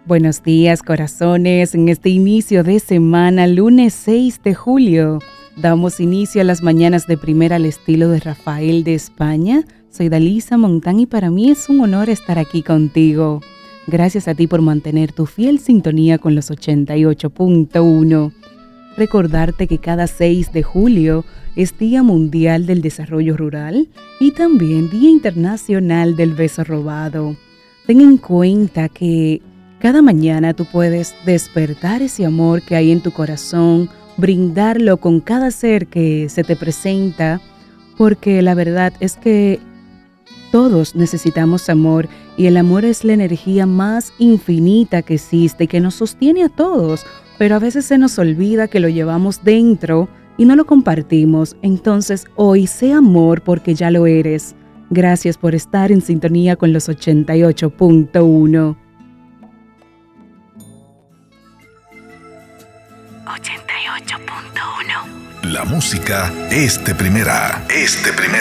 Buenos días, corazones. En este inicio de semana, lunes 6 de julio, damos inicio a las mañanas de Primera al estilo de Rafael de España. Soy Dalisa Montán y para mí es un honor estar aquí contigo. Gracias a ti por mantener tu fiel sintonía con los 88.1. Recordarte que cada 6 de julio es Día Mundial del Desarrollo Rural y también Día Internacional del Beso Robado. Ten en cuenta que cada mañana tú puedes despertar ese amor que hay en tu corazón, brindarlo con cada ser que se te presenta, porque la verdad es que todos necesitamos amor y el amor es la energía más infinita que existe y que nos sostiene a todos, pero a veces se nos olvida que lo llevamos dentro y no lo compartimos. Entonces hoy sé amor porque ya lo eres. Gracias por estar en sintonía con los 88.1. 88.1. La música es de primera.